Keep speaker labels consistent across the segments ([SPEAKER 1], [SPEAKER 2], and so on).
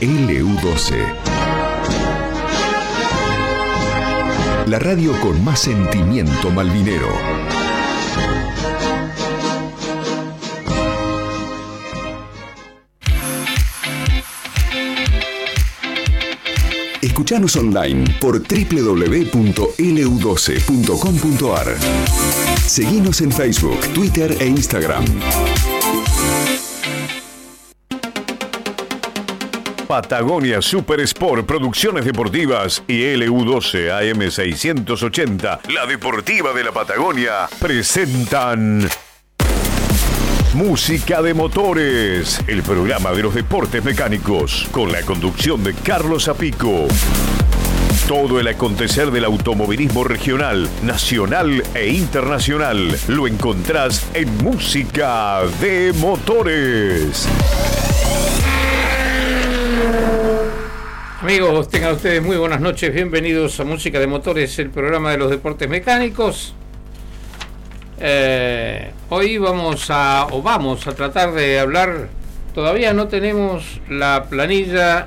[SPEAKER 1] LU12. La radio con más sentimiento malvinero. Escuchanos online por www.lu12.com.ar. Seguinos en Facebook, Twitter e Instagram.
[SPEAKER 2] Patagonia Super Sport, Producciones Deportivas y LU12 AM 680, la Deportiva de la Patagonia, presentan Música de Motores, el programa de los deportes mecánicos, con la conducción de Carlos Apico. Todo el acontecer del automovilismo regional, nacional e internacional lo encontrás en Música de Motores.
[SPEAKER 3] Amigos, tengan ustedes muy buenas noches, bienvenidos a Música de Motores, el programa de los deportes mecánicos. Hoy vamos a tratar de hablar, todavía no tenemos la planilla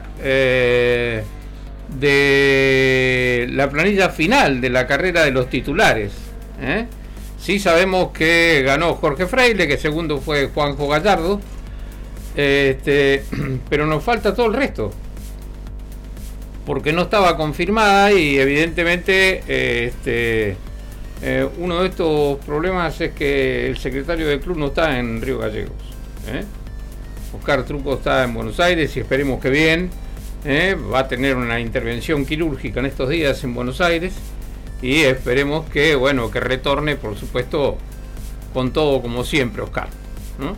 [SPEAKER 3] final de la carrera de los titulares. Sí sabemos que ganó Jorge Freile, que segundo fue Juanjo Gallardo, pero nos falta todo el resto, porque no estaba confirmada y evidentemente uno de estos problemas es que el secretario del club no está en Río Gallegos. Oscar Truco está en Buenos Aires y esperemos que bien. Va a tener una intervención quirúrgica en estos días en Buenos Aires y esperemos que retorne, por supuesto, con todo como siempre, Oscar, ¿no?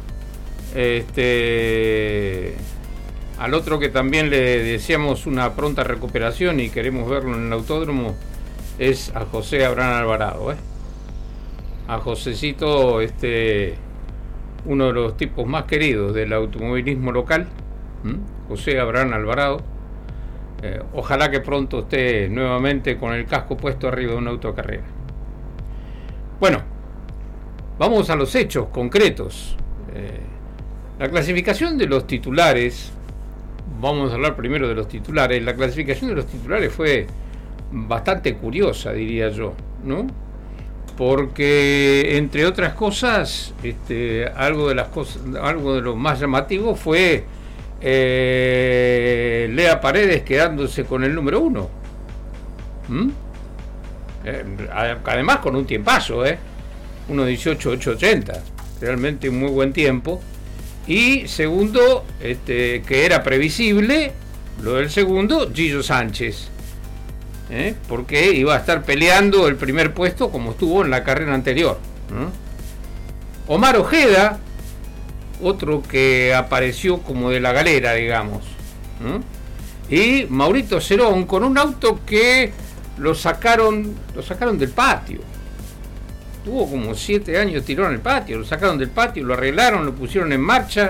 [SPEAKER 3] Al otro que también le deseamos una pronta recuperación y queremos verlo en el autódromo es a José Abraham Alvarado. A Josecito, uno de los tipos más queridos del automovilismo local, José Abraham Alvarado. Ojalá que pronto esté nuevamente con el casco puesto arriba de un auto de carrera. Bueno, vamos a los hechos concretos. La clasificación de los titulares, vamos a hablar primero de los titulares. La clasificación de los titulares fue bastante curiosa, diría yo, ¿no? Porque, entre otras cosas, algo de lo más llamativo fue Lea Paredes quedándose con el número 1. Además con un tiempazo, 1:18.880, realmente un muy buen tiempo. Y segundo, que era previsible, lo del segundo, Gillo Sánchez, porque iba a estar peleando el primer puesto como estuvo en la carrera anterior. Omar Ojeda, otro que apareció como de la galera, digamos, y Maurito Cerón con un auto que lo sacaron del patio. Tuvo como 7 años tirado en el patio, lo sacaron del patio, lo arreglaron, lo pusieron en marcha,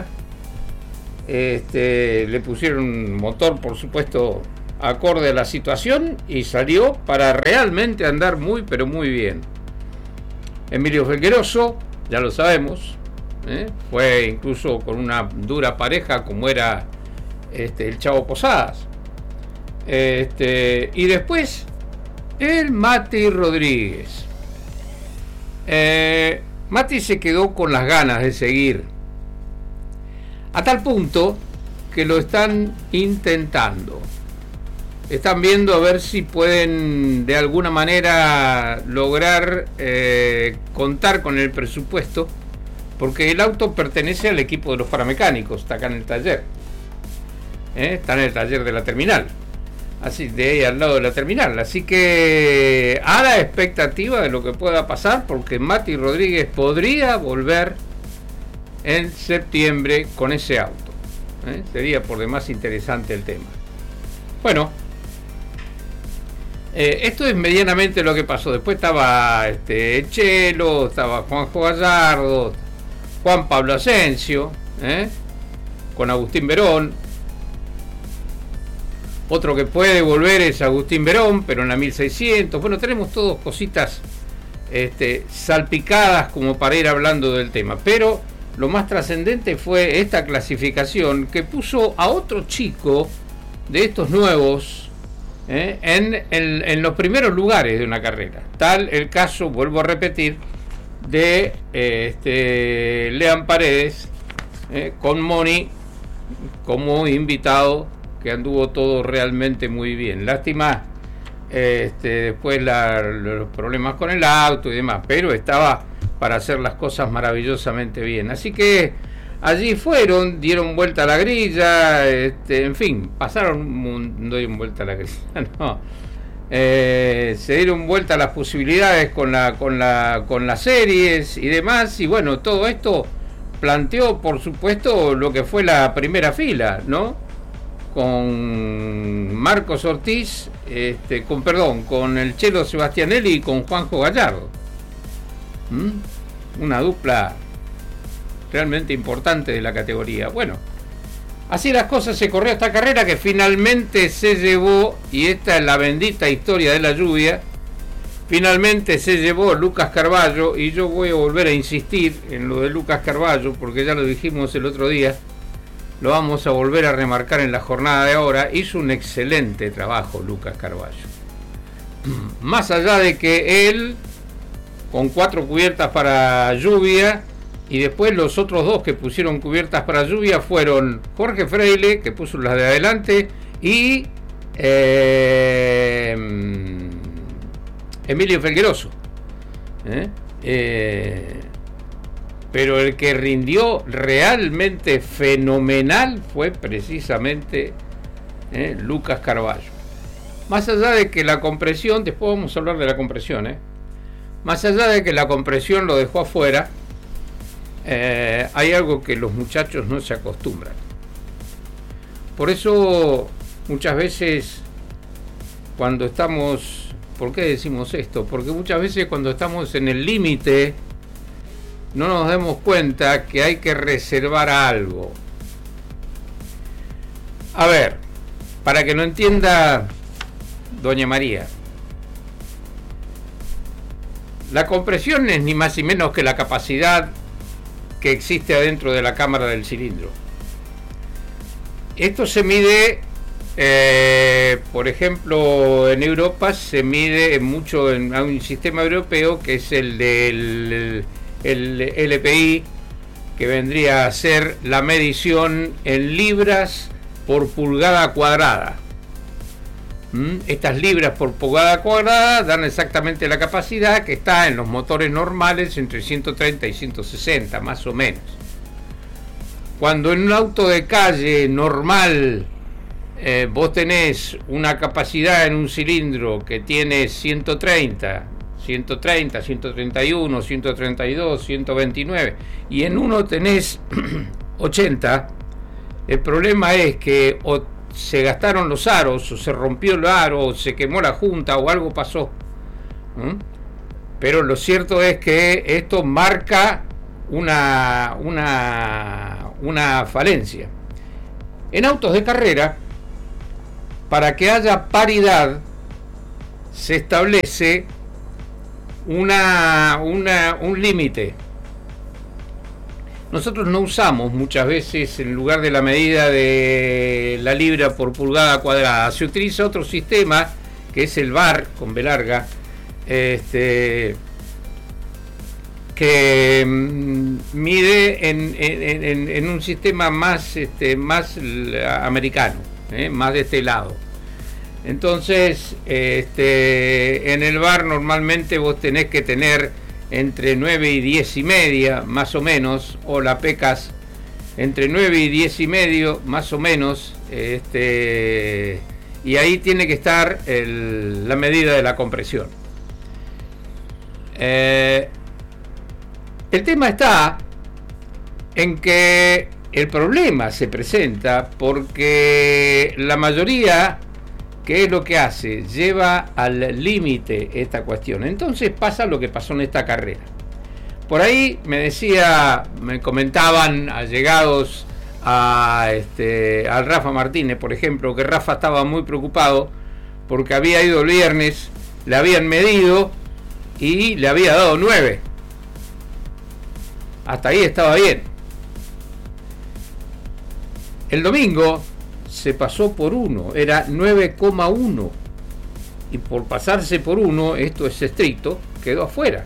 [SPEAKER 3] le pusieron un motor, por supuesto, acorde a la situación y salió para realmente andar muy, pero muy bien. Emilio Felgueroso, ya lo sabemos, fue incluso con una dura pareja como era el Chavo Posadas. Y después el Mati Rodríguez. Mati se quedó con las ganas de seguir, a tal punto que lo están intentando. Están viendo a ver si pueden de alguna manera lograr contar con el presupuesto, porque el auto pertenece al equipo de los paramecánicos, está acá en el taller, está en el taller de la terminal, así de ahí al lado de la terminal, así que a la expectativa de lo que pueda pasar, porque Mati Rodríguez podría volver en septiembre con ese auto. Sería por demás interesante el tema. Bueno, esto es medianamente lo que pasó. Después estaba Chelo, estaba Juanjo Gallardo, Juan Pablo Asensio, con Agustín Verón. Otro que puede volver es Agustín Verón, pero en la 1600. Bueno, tenemos todas cositas salpicadas como para ir hablando del tema. Pero lo más trascendente fue esta clasificación que puso a otro chico de estos nuevos en los primeros lugares de una carrera. Tal el caso, vuelvo a repetir, de Lean Paredes, con Moni como invitado, que anduvo todo realmente muy bien. Lástima después los problemas con el auto y demás, pero estaba para hacer las cosas maravillosamente bien. Así que allí fueron, dieron vuelta a la grilla, en fin, no dieron vuelta a la grilla, no. Se dieron vuelta a las posibilidades con las series y demás, y bueno, todo esto planteó, por supuesto, lo que fue la primera fila, ¿no? Con Marcos Ortiz, con el Chelo Sebastianelli y con Juanjo Gallardo. Una dupla realmente importante de la categoría. Bueno, así las cosas, se corrió esta carrera que finalmente se llevó, y esta es la bendita historia de la lluvia, finalmente se llevó Lucas Carballo, y yo voy a volver a insistir en lo de Lucas Carballo, porque ya lo dijimos el otro día, lo vamos a volver a remarcar en la jornada de ahora. Hizo un excelente trabajo Lucas Carballo. Más allá de que él, con 4 cubiertas para lluvia, y después los otros 2 que pusieron cubiertas para lluvia fueron Jorge Freile, que puso las de adelante, y Emilio Felgueroso. Pero el que rindió realmente fenomenal fue precisamente Lucas Carballo. Más allá de que la compresión, después vamos a hablar de la compresión, más allá de que la compresión lo dejó afuera, hay algo que los muchachos no se acostumbran. Por eso muchas veces cuando estamos, ¿por qué decimos esto? Porque muchas veces cuando estamos en el límite no nos damos cuenta que hay que reservar algo. A ver, para que lo entienda doña María, la compresión es ni más ni menos que la capacidad que existe adentro de la cámara del cilindro. Esto se mide, por ejemplo, en Europa se mide mucho en un sistema europeo que es el del LPI, que vendría a ser la medición en libras por pulgada cuadrada. Estas libras por pulgada cuadrada dan exactamente la capacidad que está en los motores normales entre 130 y 160, más o menos. Cuando en un auto de calle normal vos tenés una capacidad en un cilindro que tiene 130, 131, 132, 129, y en uno tenés 80, el problema es que o se gastaron los aros, o se rompió el aro, o se quemó la junta, o algo pasó. Pero lo cierto es que esto marca una falencia. En autos de carrera, para que haya paridad, se establece un límite. Nosotros no usamos muchas veces, en lugar de la medida de la libra por pulgada cuadrada, se utiliza otro sistema que es el VAR con B larga, que mide en un sistema más americano, más de este lado. Entonces, en el VAR normalmente vos tenés que tener entre 9 y 10 y media, más o menos, o la PECAS entre 9 y 10 y medio, más o menos, y ahí tiene que estar la medida de la compresión. El tema está en que el problema se presenta porque la mayoría, ¿qué es lo que hace? Lleva al límite esta cuestión. Entonces pasa lo que pasó en esta carrera. Por ahí me comentaban allegados al Rafa Martínez, por ejemplo, que Rafa estaba muy preocupado porque había ido el viernes, le habían medido y le había dado 9. Hasta ahí estaba bien. El domingo se pasó por 1, era 9,1. Y por pasarse por 1, esto es estricto, quedó afuera.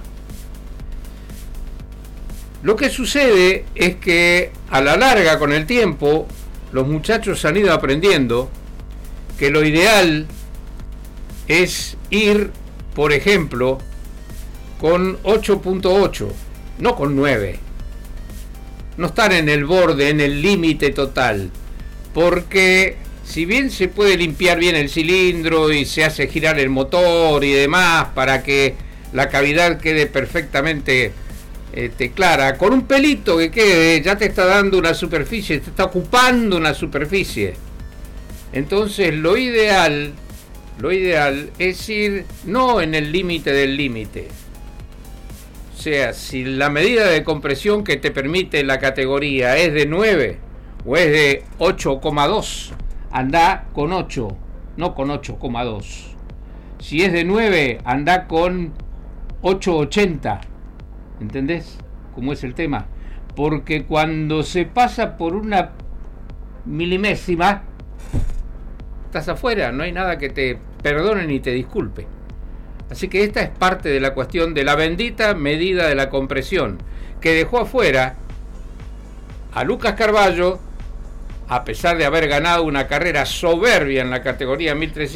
[SPEAKER 3] Lo que sucede es que a la larga, con el tiempo, los muchachos han ido aprendiendo que lo ideal es ir, por ejemplo, con 8.8, no con 9. No estar en el borde, en el límite total, porque si bien se puede limpiar bien el cilindro y se hace girar el motor y demás para que la cavidad quede perfectamente clara, con un pelito que quede ya te está dando una superficie, te está ocupando una superficie. Entonces lo ideal es ir no en el límite del límite. O sea, si la medida de compresión que te permite la categoría es de 9 o es de 8,2, anda con 8, no con 8,2. Si es de 9, anda con 8,80. ¿Entendés cómo es el tema? Porque cuando se pasa por una milimésima, estás afuera, no hay nada que te perdone ni te disculpe. Así que esta es parte de la cuestión de la bendita medida de la compresión, que dejó afuera a Lucas Carballo, a pesar de haber ganado una carrera soberbia en la categoría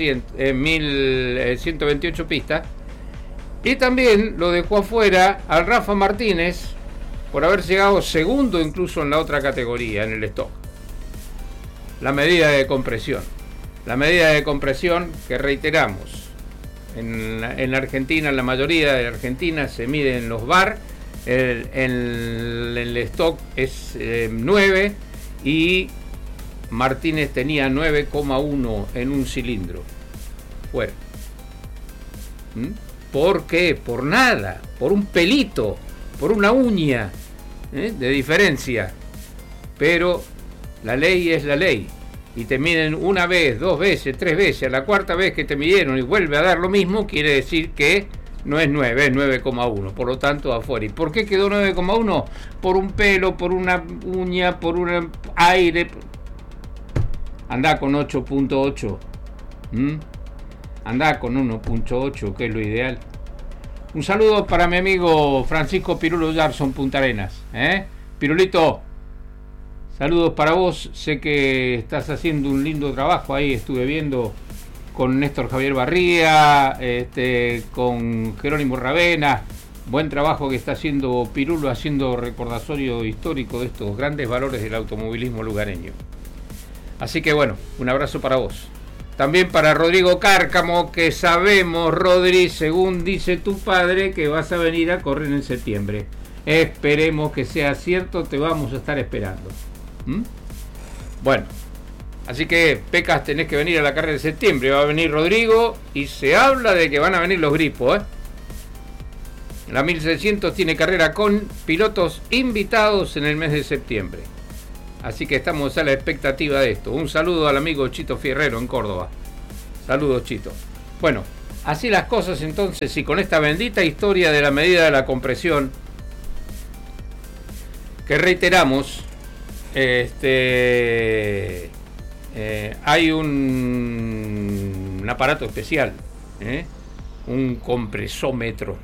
[SPEAKER 3] 1128 pistas, y también lo dejó afuera al Rafa Martínez por haber llegado segundo incluso en la otra categoría, en el stock. La medida de compresión. La medida de compresión que reiteramos. En Argentina, en la mayoría de Argentina se mide en los bar. El stock es 9 y Martínez tenía 9,1 en un cilindro. Fuera. ¿Por qué? Por nada, por un pelito, por una uña de diferencia. Pero la ley es la ley. Y te miden una vez, 2 veces, 3 veces. A la cuarta vez que te midieron y vuelve a dar lo mismo, quiere decir que no es 9, es 9,1. Por lo tanto, afuera. ¿Y por qué quedó 9,1? Por un pelo, por una uña, por un aire. Andá con 8.8. Andá con 1.8, que es lo ideal. Un saludo para mi amigo Francisco Pirulo Yarson, Punta Arenas. Pirulito, saludos para vos. Sé que estás haciendo un lindo trabajo ahí. Estuve viendo con Néstor Javier Barría, con Jerónimo Ravena. Buen trabajo que está haciendo Pirulo, haciendo recordatorio histórico de estos grandes valores del automovilismo lugareño. Así que bueno, un abrazo para vos. También para Rodrigo Cárcamo, que sabemos, Rodri, según dice tu padre, que vas a venir a correr en septiembre. Esperemos que sea cierto, te vamos a estar esperando. Bueno, así que, Pecas, tenés que venir a la carrera de septiembre. Va a venir Rodrigo y se habla de que van a venir los gripos. La 1600 tiene carrera con pilotos invitados en el mes de septiembre. Así que estamos a la expectativa de esto. Un saludo al amigo Chito Fierrero en Córdoba. Saludos, Chito. Bueno, así las cosas entonces, y con esta bendita historia de la medida de la compresión, que reiteramos, hay un aparato especial, un compresómetro,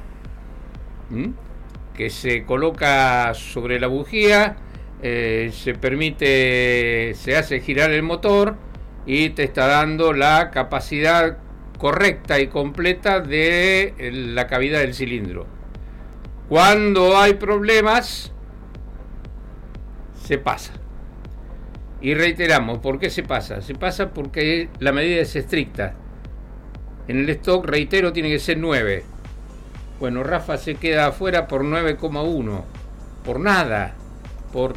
[SPEAKER 3] que se coloca sobre la bujía. Se hace girar el motor y te está dando la capacidad correcta y completa de la cavidad del cilindro. Cuando hay problemas, se pasa. Y reiteramos, ¿por qué se pasa? Se pasa porque la medida es estricta. En el stock, reitero, tiene que ser 9. Bueno, Rafa se queda afuera por 9,1. Por nada. Por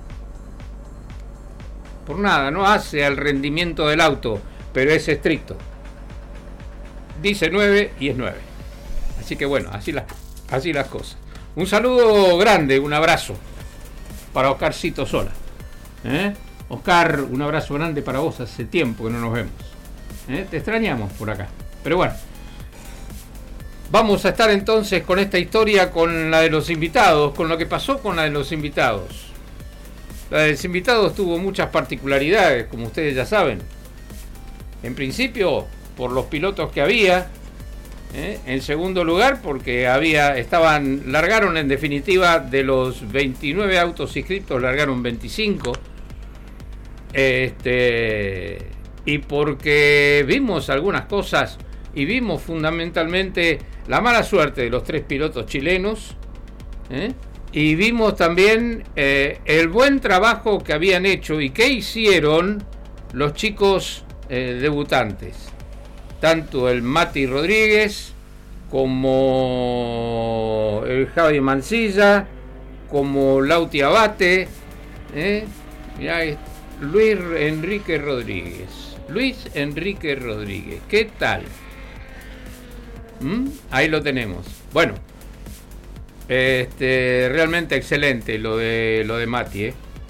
[SPEAKER 3] nada, no hace al rendimiento del auto, pero es estricto. Dice 9 y es 9. Así que bueno, así las cosas. Un saludo grande, un abrazo para Oscarcito Sola. Oscar, un abrazo grande para vos, hace tiempo que no nos vemos. Te extrañamos por acá. Pero bueno, vamos a estar entonces con esta historia, con la de los invitados, con lo que pasó con la de los invitados. La de los invitados tuvo muchas particularidades, como ustedes ya saben. En principio, por los pilotos que había. En segundo lugar, porque largaron en definitiva de los 29 autos inscritos, largaron 25. Y porque vimos algunas cosas y vimos fundamentalmente la mala suerte de los 3 pilotos chilenos. Y vimos también el buen trabajo que habían hecho y que hicieron los chicos debutantes. Tanto el Mati Rodríguez como el Javi Mancilla, como Lauti Abate, mirá, Luis Enrique Rodríguez, ¿qué tal? Ahí lo tenemos. Bueno, realmente excelente lo de Mati,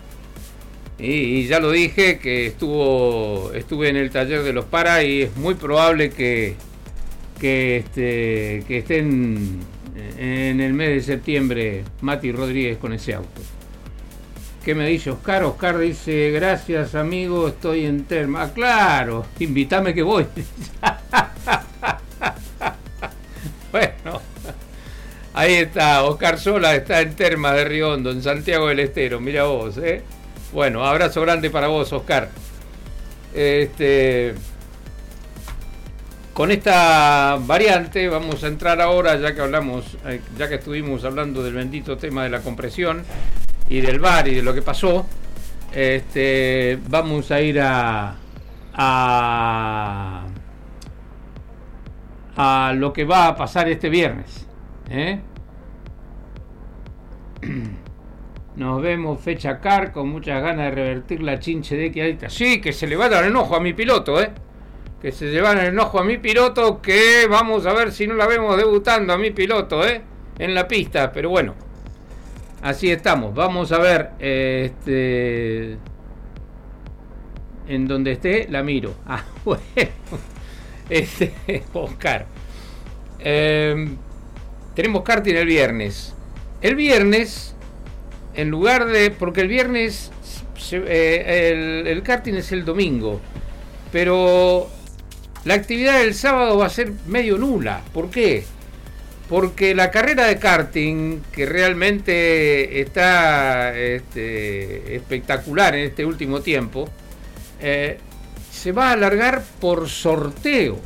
[SPEAKER 3] y ya lo dije que estuve en el taller de los Para, y es muy probable que estén en el mes de septiembre Mati Rodríguez con ese auto. ¿Qué me dice Oscar? Oscar dice: gracias amigo, estoy en Terma. Ah, claro, invítame que voy. Bueno, ahí está, Oscar Sola está en Terma de Riondo, en Santiago del Estero, mira vos, Bueno, abrazo grande para vos, Oscar. Con esta variante vamos a entrar ahora, ya que estuvimos hablando del bendito tema de la compresión y del VAR y de lo que pasó. Vamos a ir a lo que va a pasar este viernes. Nos vemos, fecha CAR, con muchas ganas de revertir la chinche de que hay. Sí, que se le va a dar enojo a mi piloto, que se llevan el enojo a mi piloto, que vamos a ver si no la vemos debutando a mi piloto, en la pista. Pero bueno, así estamos. Vamos a ver, en donde esté la miro. Ah, bueno, Oscar. Tenemos karting el viernes. El viernes, en lugar de, porque el viernes el karting es el domingo, pero la actividad del sábado va a ser medio nula. ¿Por qué? Porque la carrera de karting, que realmente está espectacular en este último tiempo, se va a alargar por sorteo.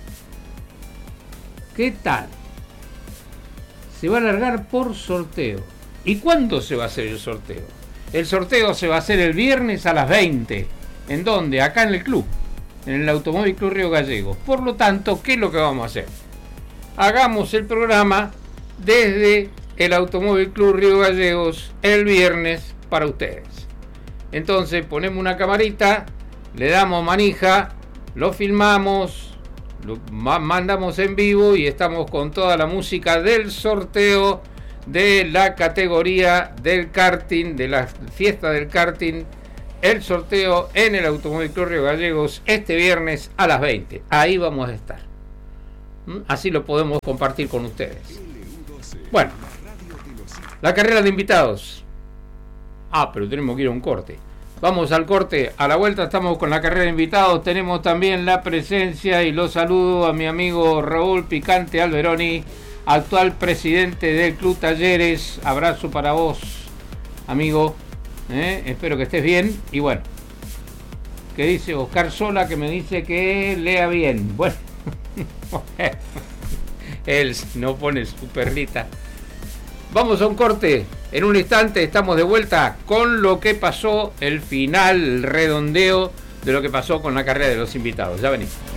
[SPEAKER 3] ¿Qué tal? Se va a alargar por sorteo. ¿Y cuándo se va a hacer el sorteo? El sorteo se va a hacer el viernes a las 20. ¿En dónde? Acá en el club, en el Automóvil Club Río Gallegos. Por lo tanto, ¿qué es lo que vamos a hacer? Hagamos el programa desde el Automóvil Club Río Gallegos el viernes para ustedes. Entonces ponemos una camarita, le damos manija, lo filmamos, lo mandamos en vivo y estamos con toda la música del sorteo de la categoría del karting, de la fiesta del karting, el sorteo en el Automóvil Club Río Gallegos este viernes a las 20. Ahí vamos a estar. Así lo podemos compartir con ustedes. Bueno, la carrera de invitados. Pero tenemos que ir a un corte. Vamos al corte. A la vuelta estamos con la carrera de invitados. Tenemos también la presencia y los saludo a mi amigo Raúl Picante Alberoni, actual presidente del Club Talleres. Abrazo para vos, amigo. Espero que estés bien. Y bueno, ¿qué dice Oscar Sola? Que me dice que lea bien. Bueno, él no pone su perlita. Vamos a un corte. En un instante estamos de vuelta con lo que pasó, el final, el redondeo de lo que pasó con la carrera de los invitados. Ya venimos.